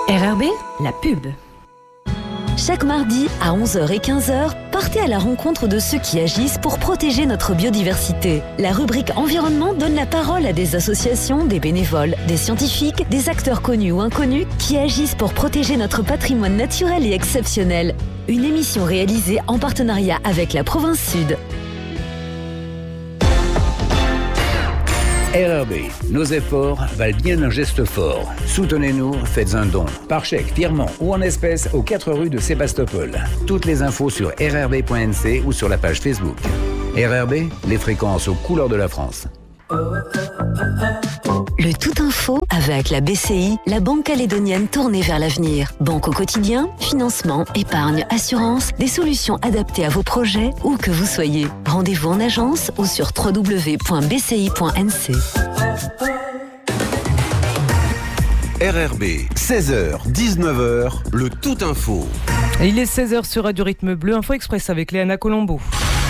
RRB, la pub. Chaque mardi à 11h et 15h, partez à la rencontre de ceux qui agissent pour protéger notre biodiversité. La rubrique Environnement donne la parole à des associations, des bénévoles, des scientifiques, des acteurs connus ou inconnus qui agissent pour protéger notre patrimoine naturel et exceptionnel. Une émission réalisée en partenariat avec la Province Sud. RRB, nos efforts valent bien un geste fort. Soutenez-nous, faites un don, par chèque, virement ou en espèces aux 4 rues de Sébastopol. Toutes les infos sur rrb.nc ou sur la page Facebook. RRB, les fréquences aux couleurs de la France. Le Tout Info avec la BCI, la Banque calédonienne tournée vers l'avenir. Banque au quotidien, financement, épargne, assurance, des solutions adaptées à vos projets où que vous soyez. Rendez-vous en agence ou sur www.bci.nc. RRB, 16h, 19h, le Tout Info. Il est 16h sur Radio Rythme Bleu, Info Express avec Léana Colombo.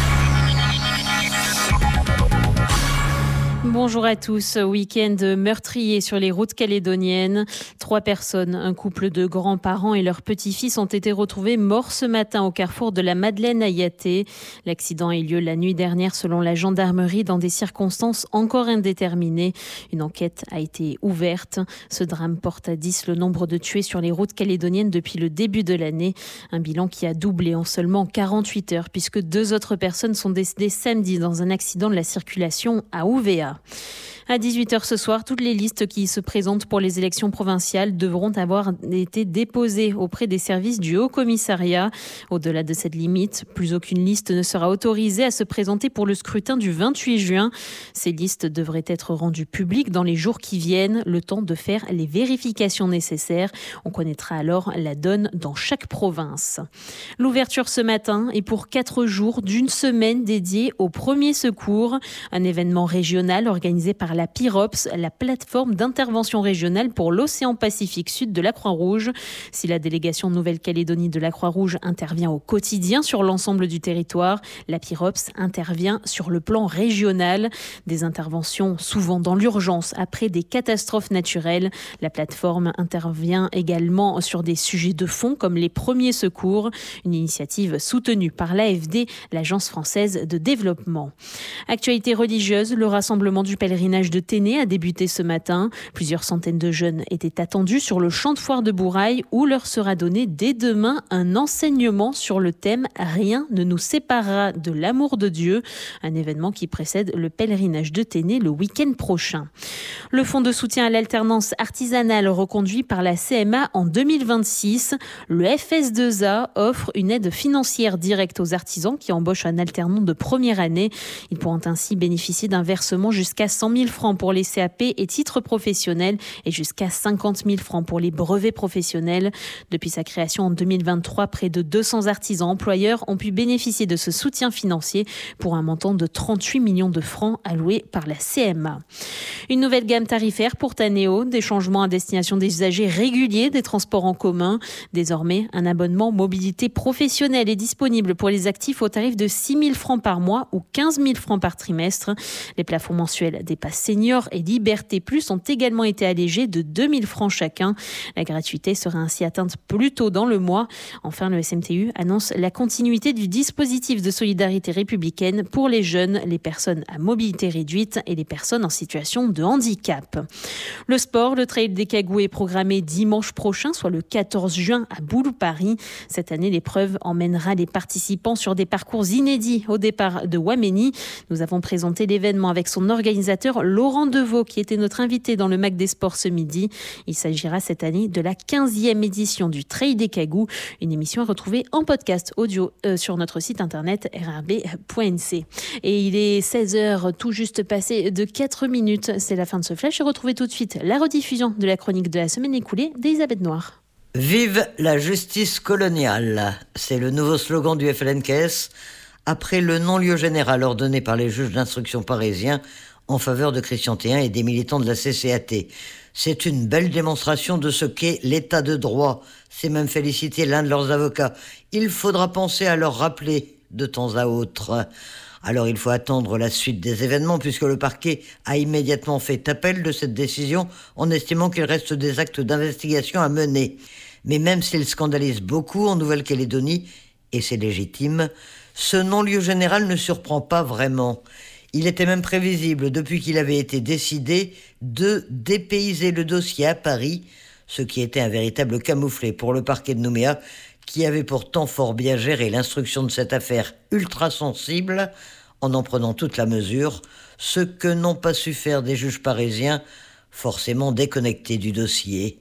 Bonjour à tous. Week-end meurtrier sur les routes calédoniennes. 3 personnes, un couple de grands-parents et leur petit-fils ont été retrouvés morts ce matin au carrefour de la Madeleine à Yaté. L'accident a eu lieu la nuit dernière selon la gendarmerie dans des circonstances encore indéterminées. Une enquête a été ouverte. Ce drame porte à 10 le nombre de tués sur les routes calédoniennes depuis le début de l'année. Un bilan qui a doublé en seulement 48 heures puisque 2 autres personnes sont décédées samedi dans un accident de la circulation à Ouvéa. À 18h ce soir, toutes les listes qui se présentent pour les élections provinciales devront avoir été déposées auprès des services du Haut-Commissariat. Au-delà de cette limite, plus aucune liste ne sera autorisée à se présenter pour le scrutin du 28 juin. Ces listes devraient être rendues publiques dans les jours qui viennent, le temps de faire les vérifications nécessaires. On connaîtra alors la donne dans chaque province. L'ouverture ce matin est pour 4 jours d'une semaine dédiée aux premiers secours, un événement régional organisé par la PIROPS, la plateforme d'intervention régionale pour l'océan Pacifique Sud de la Croix-Rouge. Si la délégation Nouvelle-Calédonie de la Croix-Rouge intervient au quotidien sur l'ensemble du territoire, la PIROPS intervient sur le plan régional. Des interventions souvent dans l'urgence après des catastrophes naturelles. La plateforme intervient également sur des sujets de fond comme les premiers secours, une initiative soutenue par l'AFD, l'Agence française de développement. Actualité religieuse, le rassemblement du pèlerinage de Téné a débuté ce matin. Plusieurs centaines de jeunes étaient attendus sur le champ de foire de Bourail où leur sera donné dès demain un enseignement sur le thème « Rien ne nous séparera de l'amour de Dieu », un événement qui précède le pèlerinage de Téné le week-end prochain. Le fonds de soutien à l'alternance artisanale reconduit par la CMA en 2026. Le FS2A offre une aide financière directe aux artisans qui embauchent un alternant de première année. Ils pourront ainsi bénéficier d'un versement jusqu'à 100 000 francs pour les CAP et titres professionnels et jusqu'à 50 000 francs pour les brevets professionnels. Depuis sa création en 2023, près de 200 artisans employeurs ont pu bénéficier de ce soutien financier pour un montant de 38 millions de francs alloués par la CMA. Une nouvelle gamme tarifaire pour Tanéo, des changements à destination des usagers réguliers des transports en commun. Désormais, un abonnement mobilité professionnelle est disponible pour les actifs au tarif de 6 000 francs par mois ou 15 000 francs par trimestre. Les plafonds mensuels des passes seniors et Liberté Plus ont également été allégés de 2 000 francs chacun. La gratuité sera ainsi atteinte plus tôt dans le mois. Enfin, le SMTU annonce la continuité du dispositif de solidarité républicaine pour les jeunes, les personnes à mobilité réduite et les personnes en situation de handicap. Le sport, le Trail des Cagous est programmé dimanche prochain, soit le 14 juin à Boulou-Paris. Cette année, l'épreuve emmènera les participants sur des parcours inédits au départ de Ouaméni. Nous avons présenté l'événement avec son organisateur Laurent Deveau qui était notre invité dans le Mac des Sports ce midi. Il s'agira cette année de la 15e édition du Trail des Cagous, une émission à retrouver en podcast audio sur notre site internet rrb.nc. Et il est 16h tout juste passé de 4 minutes. C'est la fin de ce flash. Retrouvez tout de suite la rediffusion de la chronique de la semaine écoulée d'Elisabeth Noir. Vive la justice coloniale, c'est le nouveau slogan du FLNKS après le non-lieu général ordonné par les juges d'instruction parisiens en faveur de Christian Théin et des militants de la CCAT. C'est une belle démonstration de ce qu'est l'état de droit, s'est même félicité l'un de leurs avocats. Il faudra penser à leur rappeler de temps à autre. Alors il faut attendre la suite des événements puisque le parquet a immédiatement fait appel de cette décision en estimant qu'il reste des actes d'investigation à mener. Mais même s'il scandalise beaucoup en Nouvelle-Calédonie, et c'est légitime, ce non-lieu général ne surprend pas vraiment. Il était même prévisible depuis qu'il avait été décidé de dépayser le dossier à Paris, ce qui était un véritable camouflet pour le parquet de Nouméa, qui avait pourtant fort bien géré l'instruction de cette affaire ultra sensible, en prenant toute la mesure, ce que n'ont pas su faire des juges parisiens, forcément déconnectés du dossier.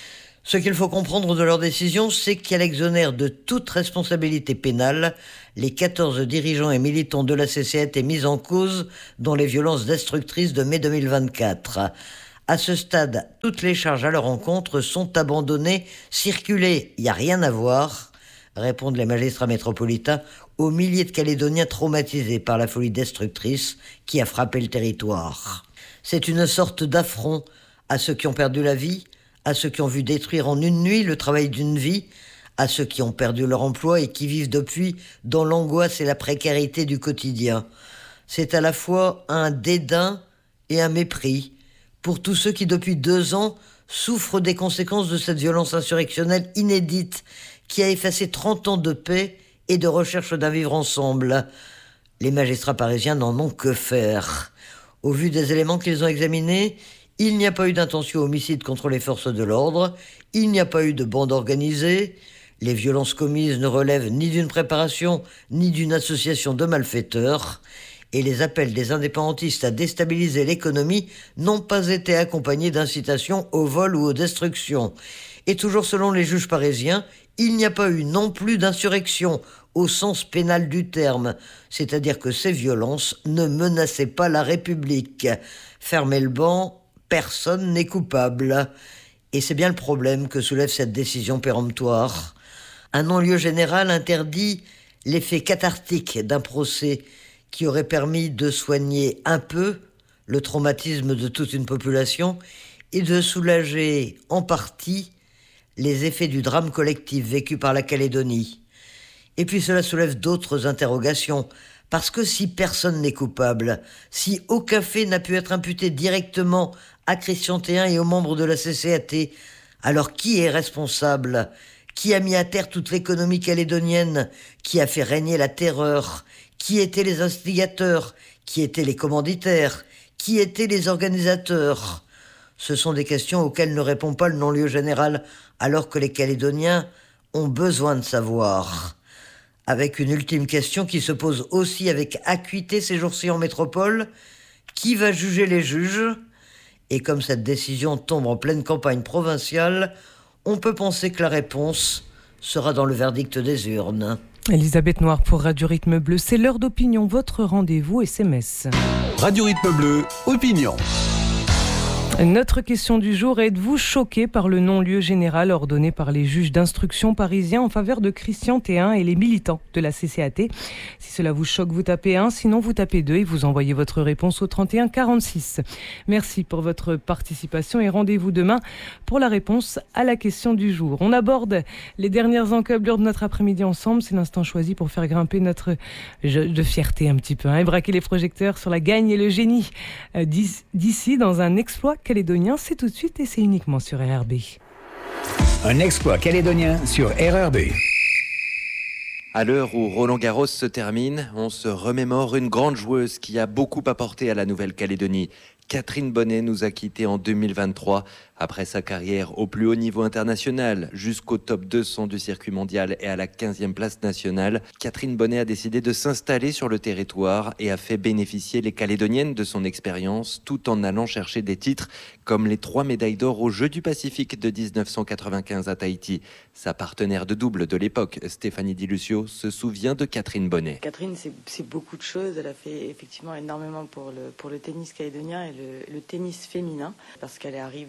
Ce qu'il faut comprendre de leur décision, c'est qu'elle exonère de toute responsabilité pénale les 14 dirigeants et militants de la CCAT mis en cause dans les violences destructrices de mai 2024. À ce stade, toutes les charges à leur encontre sont abandonnées. Circuler, il n'y a rien à voir, répondent les magistrats métropolitains aux milliers de Calédoniens traumatisés par la folie destructrice qui a frappé le territoire. C'est une sorte d'affront à ceux qui ont perdu la vie, à ceux qui ont vu détruire en une nuit le travail d'une vie, à ceux qui ont perdu leur emploi et qui vivent depuis dans l'angoisse et la précarité du quotidien. C'est à la fois un dédain et un mépris pour tous ceux qui, depuis 2 ans, souffrent des conséquences de cette violence insurrectionnelle inédite qui a effacé 30 ans de paix et de recherche d'un vivre ensemble. Les magistrats parisiens n'en ont que faire. Au vu des éléments qu'ils ont examinés, il n'y a pas eu d'intention homicide contre les forces de l'ordre, il n'y a pas eu de bande organisée, les violences commises ne relèvent ni d'une préparation ni d'une association de malfaiteurs, et les appels des indépendantistes à déstabiliser l'économie n'ont pas été accompagnés d'incitation au vol ou aux destructions. Et toujours selon les juges parisiens, il n'y a pas eu non plus d'insurrection au sens pénal du terme, c'est-à-dire que ces violences ne menaçaient pas la République. Fermez le banc, personne n'est coupable. Et c'est bien le problème que soulève cette décision péremptoire. Un non-lieu général interdit l'effet cathartique d'un procès qui aurait permis de soigner un peu le traumatisme de toute une population et de soulager en partie les effets du drame collectif vécu par la Calédonie. Et puis cela soulève d'autres interrogations, parce que si personne n'est coupable, si aucun fait n'a pu être imputé directement à Christian Théin et aux membres de la CCAT, alors qui est responsable ? Qui a mis à terre toute l'économie calédonienne ? Qui a fait régner la terreur ? Qui étaient les instigateurs ? Qui étaient les commanditaires ? Qui étaient les organisateurs ? Ce sont des questions auxquelles ne répond pas le non-lieu général, alors que les Calédoniens ont besoin de savoir. Avec une ultime question qui se pose aussi avec acuité ces jours-ci en métropole, qui va juger les juges ? Et comme cette décision tombe en pleine campagne provinciale, on peut penser que la réponse sera dans le verdict des urnes. Elisabeth Noir pour Radio Rythme Bleu, c'est l'heure d'opinion, votre rendez-vous SMS. Radio Rythme Bleu, opinion. Notre question du jour, êtes-vous choqué par le non-lieu général ordonné par les juges d'instruction parisiens en faveur de Christian Théin et les militants de la CCAT? Si cela vous choque, vous tapez 1, sinon vous tapez 2 et vous envoyez votre réponse au 31 46. Merci pour votre participation et rendez-vous demain pour la réponse à la question du jour. On aborde les dernières encablures de notre après-midi ensemble. C'est l'instant choisi pour faire grimper notre jeu de fierté un petit peu et braquer les projecteurs sur la gagne et le génie d'ici dans un exploit calédonien. C'est tout de suite et c'est uniquement sur RRB. Un exploit calédonien sur RRB. À l'heure où Roland-Garros se termine, on se remémore une grande joueuse qui a beaucoup apporté à la Nouvelle-Calédonie. Catherine Bonnet nous a quittés en 2023. Après sa carrière au plus haut niveau international, jusqu'au top 200 du circuit mondial et à la 15e place nationale, Catherine Bonnet a décidé de s'installer sur le territoire et a fait bénéficier les Calédoniennes de son expérience tout en allant chercher des titres comme les 3 médailles d'or aux Jeux du Pacifique de 1995 à Tahiti. Sa partenaire de double de l'époque, Stéphanie Di Lucio, se souvient de Catherine Bonnet. Catherine, c'est beaucoup de choses. Elle a fait effectivement énormément pour le tennis calédonien et le tennis féminin. Parce qu'elle est arrivée,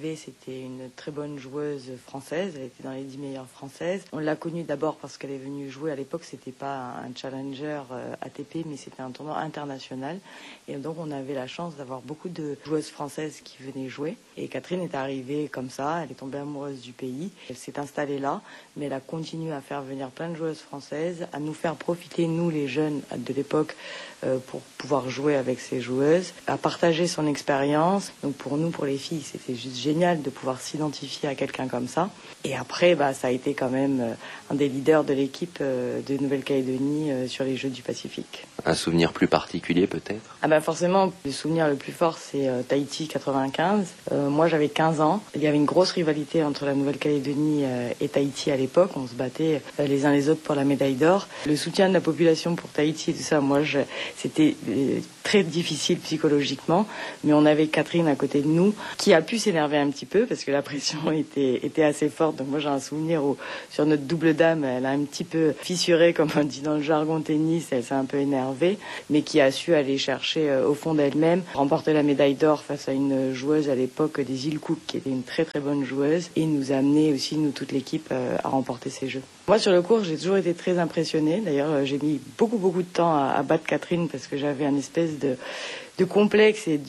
c'était une très bonne joueuse française. Elle était dans les 10 meilleures françaises. On l'a connue d'abord parce qu'elle est venue jouer. À l'époque, c'était pas un challenger ATP, mais c'était un tournoi international. Et donc, on avait la chance d'avoir beaucoup de joueuses françaises qui venaient jouer. Et Catherine est arrivée comme ça. Elle est tombée amoureuse du pays. Elle s'est installée là, mais elle a continué à faire venir plein de joueuses françaises, à nous faire profiter, nous les jeunes de l'époque, pour pouvoir jouer avec ces joueuses, à partager son expérience. Donc pour nous, pour les filles, c'était juste génial de pouvoir s'identifier à quelqu'un comme ça. Et après, ça a été quand même un des leaders de l'équipe de Nouvelle-Calédonie sur les Jeux du Pacifique. Un souvenir plus particulier peut-être ? Forcément, le souvenir le plus fort, c'est Tahiti 95. Moi, j'avais 15 ans. Il y avait une grosse rivalité entre la Nouvelle-Calédonie et Tahiti à l'époque. On se battait les uns les autres pour la médaille d'or. Le soutien de la population pour Tahiti et tout ça, c'était très difficile psychologiquement, mais on avait Catherine à côté de nous qui a pu s'énerver un petit peu parce que la pression était assez forte. Donc moi j'ai un souvenir où sur notre double dame, elle a un petit peu fissuré, comme on dit dans le jargon tennis, elle s'est un peu énervée, mais qui a su aller chercher au fond d'elle-même, remporter la médaille d'or face à une joueuse à l'époque des îles Cook qui était une très très bonne joueuse et nous a amené aussi, nous toute l'équipe, à remporter ces jeux. Moi sur le court, j'ai toujours été très impressionnée. D'ailleurs, j'ai mis beaucoup de temps à battre Catherine parce que j'avais un espèce de complexe et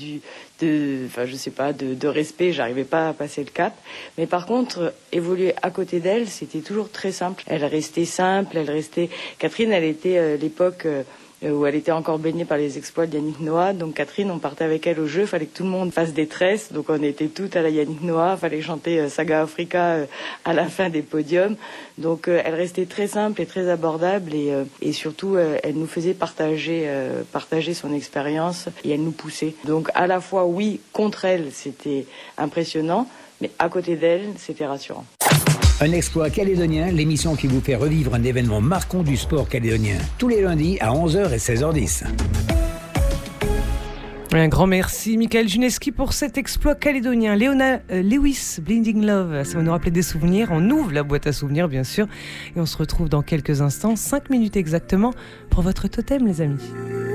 de respect. J'arrivais pas à passer le cap. Mais par contre, évoluer à côté d'elle, c'était toujours très simple. Elle restait simple, Catherine, elle était l'époque où elle était encore baignée par les exploits de Yannick Noah. Donc Catherine, on partait avec elle au jeu, fallait que tout le monde fasse des tresses. Donc on était toutes à la Yannick Noah, fallait chanter Saga Africa à la fin des podiums. Donc elle restait très simple et très abordable et surtout elle nous faisait partager son expérience et elle nous poussait. Donc à la fois oui, contre elle, c'était impressionnant, mais à côté d'elle, c'était rassurant. Un exploit calédonien, l'émission qui vous fait revivre un événement marquant du sport calédonien. Tous les lundis à 11h et 16h10. Un grand merci, Michael Juneski, pour cet exploit calédonien. Lewis, Blinding Love, ça va nous rappeler des souvenirs. On ouvre la boîte à souvenirs, bien sûr. Et on se retrouve dans quelques instants, 5 minutes exactement, pour votre totem, les amis.